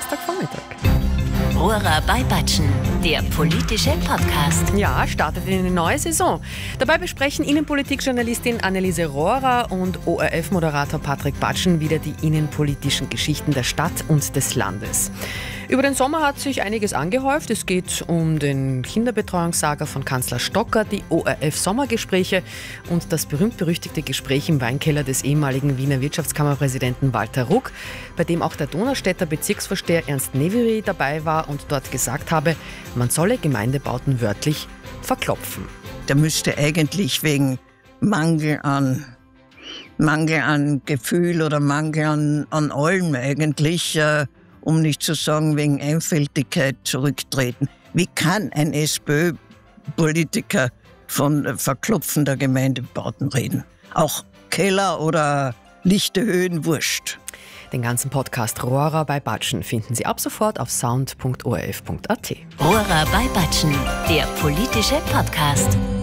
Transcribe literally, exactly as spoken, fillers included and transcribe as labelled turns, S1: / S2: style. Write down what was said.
S1: Samstagvormittag.
S2: Rohrer bei Batschen, der politische Podcast.
S1: Ja, startet in eine neue Saison. Dabei besprechen Innenpolitikjournalistin Anneliese Rohrer und O R F-Moderator Patrick Batschen wieder die innenpolitischen Geschichten der Stadt und des Landes. Über den Sommer hat sich einiges angehäuft. Es geht um den Kinderbetreuungssaga von Kanzler Stocker, die O R F-Sommergespräche und das berühmt-berüchtigte Gespräch im Weinkeller des ehemaligen Wiener Wirtschaftskammerpräsidenten Walter Ruck, bei dem auch der Donaustädter Bezirksvorsteher Ernst Nevery dabei war und dort gesagt habe, man solle Gemeindebauten wörtlich verklopfen.
S3: Da müsste eigentlich wegen Mangel an, Mangel an Gefühl oder Mangel an, an allem eigentlich, äh, um nicht zu sagen wegen Einfältigkeit, zurücktreten. Wie kann ein SPÖ-Politiker von äh, Verklopfen der Gemeindebauten reden? Auch Keller oder lichte Höhen, wurscht.
S1: Den ganzen Podcast Rohrer bei Batschen finden Sie ab sofort auf sound punkt o r f punkt a t.
S2: Rohrer bei Batschen, der politische Podcast.